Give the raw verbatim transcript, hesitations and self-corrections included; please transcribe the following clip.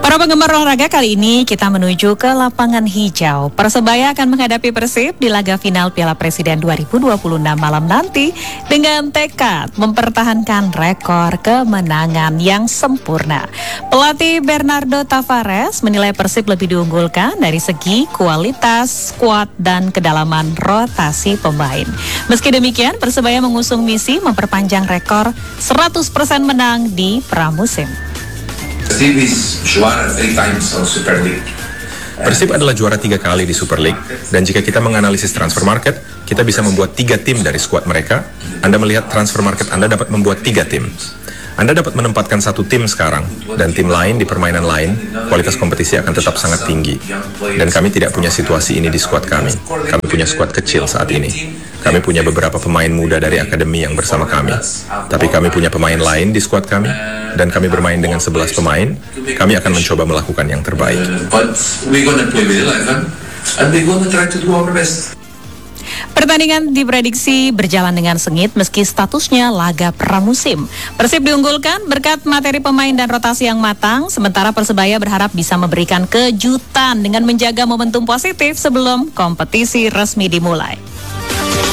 Para penggemar olahraga, kali ini kita menuju ke lapangan hijau. Persebaya akan menghadapi Persib di laga final Piala Presiden dua ribu dua puluh enam malam nanti dengan tekad mempertahankan rekor kemenangan yang sempurna. Pelatih Bernardo Tavares menilai Persib lebih diunggulkan dari segi kualitas, skuad, dan kedalaman rotasi pemain. Meski demikian, Persebaya mengusung misi memperpanjang rekor seratus persen menang di pramusim. Persib is juara three times on Super League. Persib adalah juara tiga kali di Super League, dan jika kita menganalisis transfer market, kita bisa membuat tiga tim dari skuad mereka. Anda melihat transfer market Anda dapat membuat tiga tim. Anda dapat menempatkan satu tim sekarang, dan tim lain di permainan lain, kualitas kompetisi akan tetap sangat tinggi. Dan kami tidak punya situasi ini di skuad kami. Kami punya skuad kecil saat ini. Kami punya beberapa pemain muda dari akademi yang bersama kami. Tapi kami punya pemain lain di skuad kami, dan kami bermain dengan sebelas pemain. Kami akan mencoba melakukan yang terbaik. Pertandingan diprediksi berjalan dengan sengit meski statusnya laga pramusim. Persib diunggulkan berkat materi pemain dan rotasi yang matang, sementara Persebaya berharap bisa memberikan kejutan dengan menjaga momentum positif sebelum kompetisi resmi dimulai.